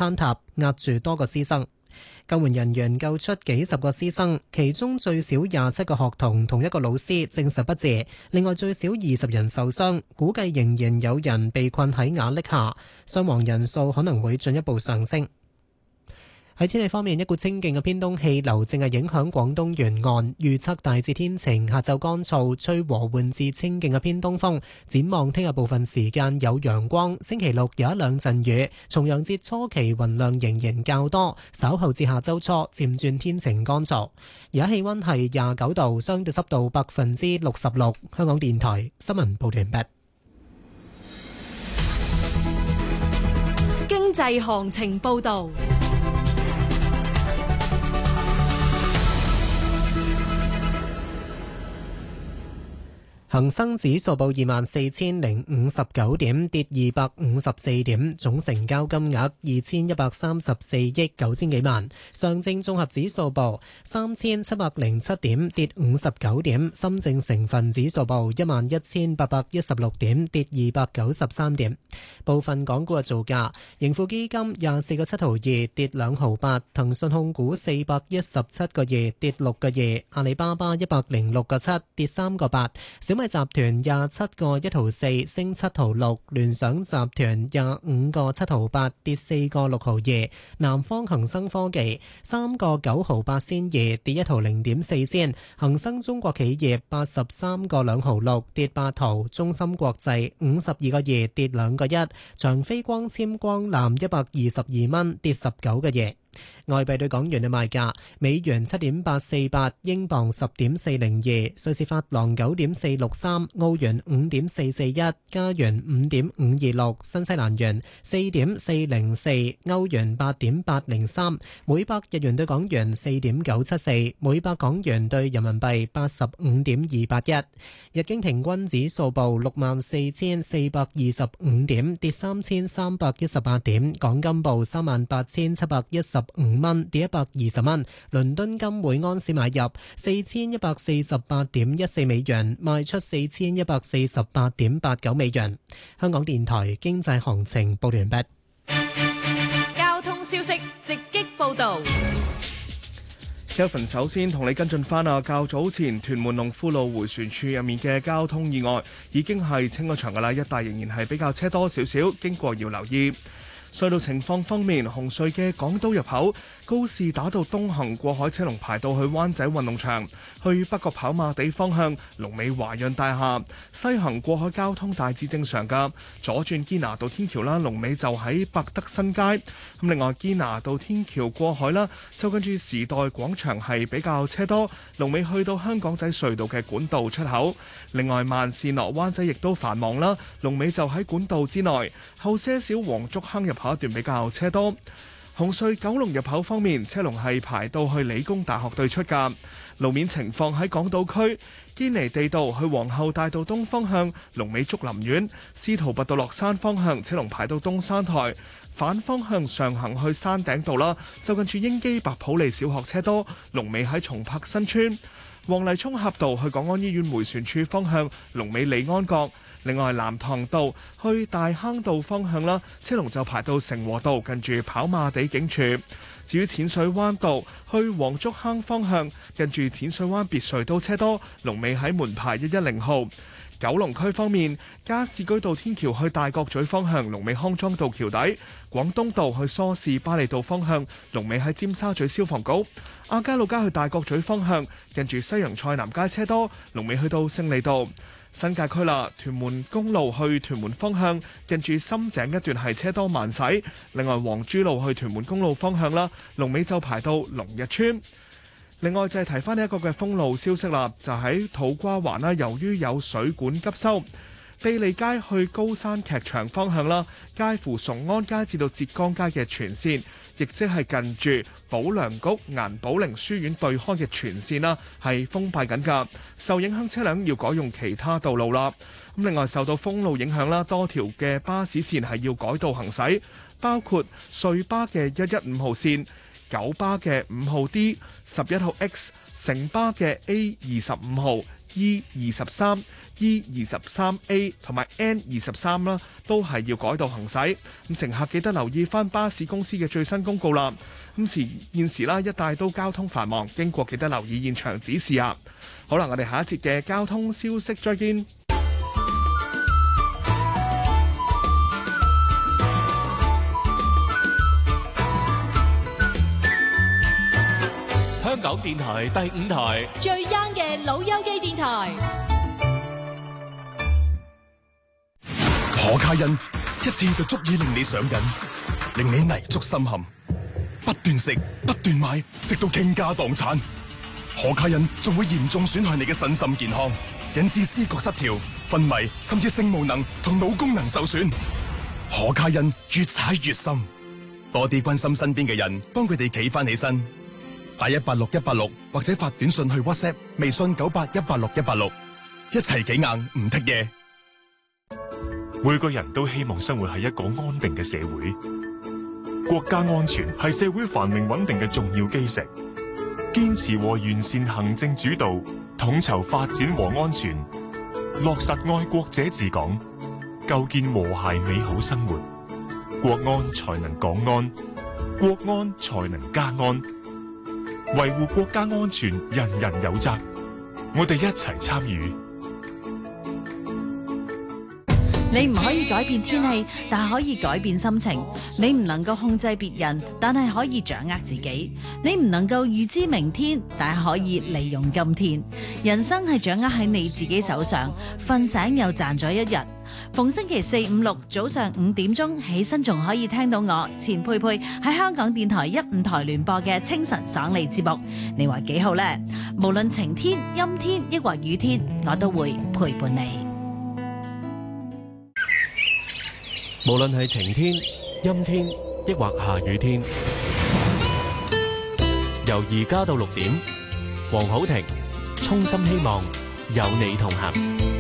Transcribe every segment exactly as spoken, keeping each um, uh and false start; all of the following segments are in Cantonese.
坍塌，壓住多個師生。救援人員救出幾十個師生，其中最少廿七個學童同一個老師證實不治，另外最少二十人受傷，估計仍然有人被困喺瓦礫下，傷亡人數可能會進一步上升。喺天氣方面，一股清勁嘅偏東氣流正係影響廣東沿岸，預測大致天晴，下晝乾燥，吹和緩至清勁嘅偏東風。展望聽日部分時間有陽光，星期六有一兩陣雨。重陽節初期雲量仍然較多，稍後至下周初漸轉天晴乾燥。而家氣溫係廿九度，相對濕度百分之六十六。香港電台新聞報道完畢。 經濟行情報道。 恒生指數報二萬四千零五十九點，跌二百五十四點，總成交金額二千一百三十四億九千幾萬。上證綜合指數報三千七百零七點，跌五十九點。深證成分指數報一萬一千八百一十六點，跌二百九十三點。部分港股嘅造價：盈富基金廿四個七毫二，跌兩毫八；騰訊控股四百一十七個二，跌六個二；阿里巴巴一百零六個七，跌三個八；小米集團廿七個一毫四，升七毫六；聯想集團廿五個七毫八，跌四個六毫二；南方恒生科技三個九毫八仙二，跌一毫零點四仙；恒生中國企業八十三個兩毫六，跌八毫；中芯國際五十二個二，跌兩個一；長飛光纖光纜一百二十二蚊，跌十九個二。外幣對港元嘅賣價：美元七點八四八，英鎊十點四零二，瑞士法郎九點四六三，澳元五點四四一，加元五點五二六，新西蘭元四點四零四，歐元八點八零三，每百日元對港元四點九七四，每百港元對人民幣八十五點二八一。日經平均指數報六萬四千四百二十五點，跌三千三百一十八點。港金報三萬八千七百一十五蚊，跌一百二十蚊。倫敦金每安士買入四千一百四十八點一四美元，賣出四千一百四十八點八九美元。香港電台經濟行情報完畢。 交通消息直擊報道。 Kevin 首先同你跟進翻啊，較早前屯門龍富路迴旋處入面嘅交通意外已經係清咗場噶啦，一帶仍然係比較車多少少，經過要留意。隧道情況方面，紅隧嘅港島入口高士打道東行過海車龍排到去灣仔運動場，去北角跑馬地方向龍尾華潤大廈；西行過海交通大致正常噶，左轉堅拿道天橋啦，龍尾就喺百德新街。咁另外堅拿道天橋過海啦，就跟住時代廣場係比較車多，龍尾去到香港仔隧道嘅管道出口。另外慢線落灣仔亦都繁忙啦，龍尾就喺管道之內，後些少黃竹坑入口一段比較車多。紅隧九龍入口方面，車龍係排到去理工大學對出㗎。路面情況喺港島區堅尼地道去皇后大道東方向，龍尾竹林苑；司徒拔道落山方向，車龍排到東山台。反方向上行去山頂道啦，就近住英基白普利小學車多，龍尾喺松柏新村。黃泥涌峽道去港安醫院迴旋處方向，龍尾利安閣。另外南塘道去大坑道方向啦，車龍就排到成和道近住跑馬地警署。至於淺水灣道去黃竹坑方向，近住淺水灣別墅都車多，龍尾喺門牌一一零號。九龍區方面，加士居道天橋去大角咀方向，龍尾康莊道橋底；廣東道去梳士巴利道方向，龍尾喺尖沙咀消防局；亞皆老街去大角咀方向，近住西洋菜南街車多，龍尾去到勝利道。新界區啦，屯門公路去屯門方向，近住深井一段係車多慢駛；另外黃珠路去屯門公路方向啦，龍尾就排到龍日村。另外就係提翻呢一個嘅封路消息啦，就喺土瓜灣啦，由於有水管急修，庇利街去高山劇場方向啦，介乎崇安街至到浙江街嘅全線，亦即係近住保良局顏寶玲書院對開嘅全線啦，係封閉緊㗎，受影響車輛要改用其他道路啦。咁另外受到封路影響啦，多條嘅巴士線係要改道行駛，包括瑞巴嘅一一五號線、九巴嘅五號 D、十一號 X、城巴嘅 A 二十五號、 E 二十三、E 二十三 A 同埋 N 二十三啦，都係要改道行駛。咁乘客記得留意翻巴士公司嘅最新公告啦。咁時現時啦，一帶都交通繁忙，經過記得留意現場指示啊。好啦，我哋下一節嘅交通消息再見。 香港電台第五台最 young 嘅老友記電台。 可卡因一次就足以令你上癮，令你泥足深陷，不斷食不斷買，直到傾家蕩產。可卡因仲會嚴重損害你嘅身心健康，引致思覺失調、昏迷，甚至性無能同腦功能受損。可卡因越踩越深，多啲關心身邊嘅人，幫佢哋企翻起身。打一八六一八六或者發短信去 WhatsApp、微信九八一八六一八六，一齊企硬唔剔嘢。 每個人都希望生活喺一個安定嘅社會，國家安全係社會繁榮穩定嘅重要基石。堅持和完善行政主導，統籌發展和安全，落實愛國者治港，構建和諧美好生活，國安才能港安，國安才能家安。維護國家安全，人人有責。我哋一齊參與。 你唔可以改變天氣，但係可以改變心情。你唔能夠控制別人，但係可以掌握自己。你唔能夠預知明天，但係可以利用今天。人生係掌握喺你自己手上。瞓醒又賺咗一日。逢星期四、五、六早上五點鐘起身，仲可以聽到我錢佩佩喺香港電台一五台聯播嘅清晨爽利節目。你話幾好呢？無論晴天、陰天抑或雨天，我都會陪伴你。 無論係晴天、陰天，抑或下雨天，由而家到六點，黃好庭衷心希望有你同行。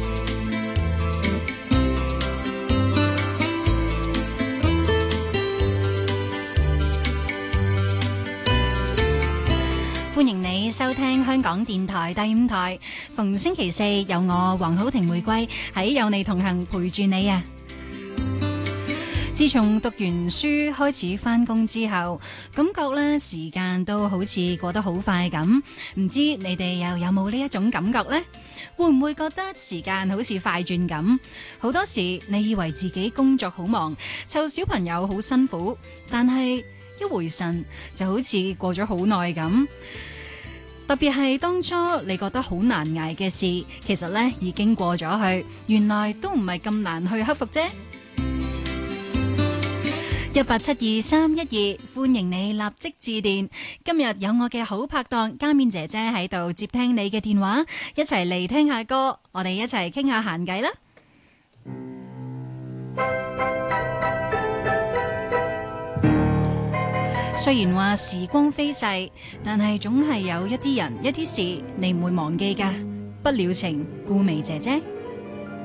歡迎你收聽香港電台第五台，逢星期四有我黃好庭回歸喺有你同行陪住你啊！自從讀完書開始返工之後，感覺咧時間都好似過得好快咁，唔知你哋又有冇呢一種感覺呢？會唔會覺得時間好似快轉咁？好多時你以為自己工作好忙，湊小朋友好辛苦，但係一回神就好似過咗好耐咁。特別係當初你覺得好難捱嘅事，其實咧已經過咗去，原來都唔係咁難去克服啫。一八七二三一二，歡迎你立即致電。今日有我嘅好拍檔嘉面姐姐喺度接聽你嘅電話，一齊嚟聽下歌，我哋一齊傾下閒偈啦。雖然話時光飛逝，但係總係有一啲人、一啲事你唔會忘記㗎。不了情，顧媚姐姐。